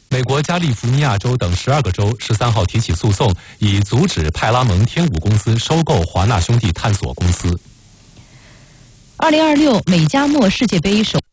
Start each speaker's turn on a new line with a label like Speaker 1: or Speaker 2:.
Speaker 1: 美国加利福尼亚州等12个州13号提起诉讼，以阻止派拉蒙天舞公司收购华纳兄弟探索公司。
Speaker 2: 2026美加墨世界杯首